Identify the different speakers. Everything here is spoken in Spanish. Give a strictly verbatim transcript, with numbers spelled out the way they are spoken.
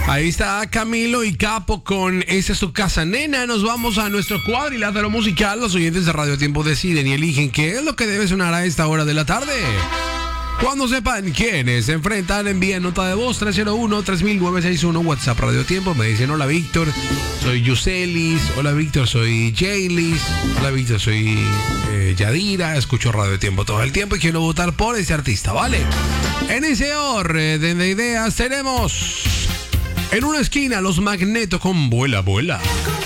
Speaker 1: Ahí está Camilo y Capo con Esa es tu casa, nena. Nos vamos a nuestro cuadrilátero musical. Los oyentes de Radio Tiempo deciden y eligen qué es lo que debe sonar a esta hora de la tarde. Cuando sepan quiénes se enfrentan, envíen nota de voz tres cero uno, tres mil novecientos sesenta y uno, WhatsApp Radio Tiempo. Me dicen: hola Víctor, soy Yuselis. Hola Víctor, soy Jaylis. Hola Víctor, soy eh, Yadira. Escucho Radio Tiempo todo el tiempo y quiero votar por ese artista, ¿vale? En ese orden de ideas tenemos en una esquina Los Magneto con Vuela, Vuela.